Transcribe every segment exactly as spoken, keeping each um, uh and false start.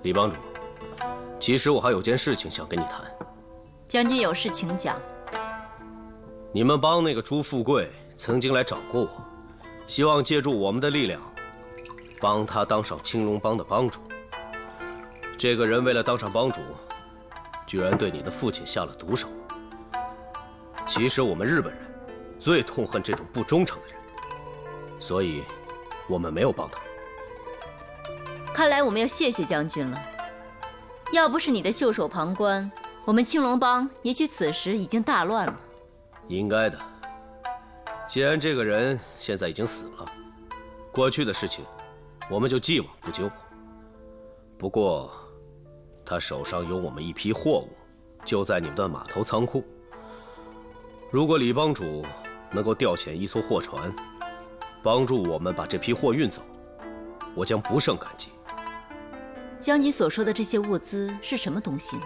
李帮主，其实我还有件事情想跟你谈。 将军有事请讲。 你们帮那个朱富贵曾经来找过我，希望借助我们的力量，帮他当上青龙帮的帮主。这个人为了当上帮主，居然对你的父亲下了毒手。其实我们日本人最痛恨这种不忠诚的人，所以我们没有帮他。 看来我们要谢谢将军了。要不是你的袖手旁观，我们青龙帮也许此时已经大乱了。 应该的。既然这个人现在已经死了，过去的事情我们就既往不咎。不过，他手上有我们一批货物，就在你们的码头仓库。如果李帮主能够调遣一艘货船，帮助我们把这批货运走，我将不胜感激。 将军所说的这些物资是什么东西呢？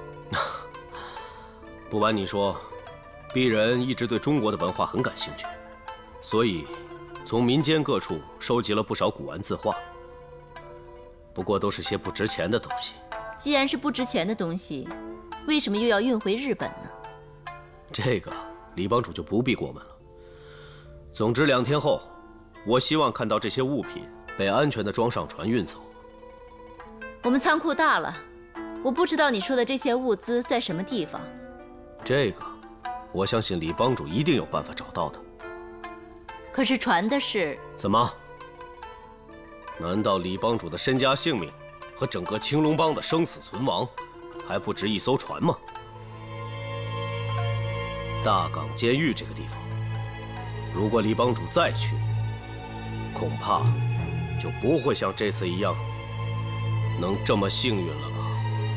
不瞒你说，鄙人一直对中国的文化很感兴趣，所以从民间各处收集了不少古玩字画。不过都是些不值钱的东西。 既然是不值钱的东西，为什么又要运回日本呢？ 这个李帮主就不必过问了。总之，两天后，我希望看到这些物品被安全地装上船运走。 我们仓库大了，我不知道你说的这些物资在什么地方。 这个，我相信李帮主一定有办法找到的。 可是船的事…… 怎么？难道李帮主的身家性命和整个青龙帮的生死存亡，还不值一艘船吗？大港监狱这个地方，如果李帮主再去，恐怕就不会像这次一样，能这么幸运了吧？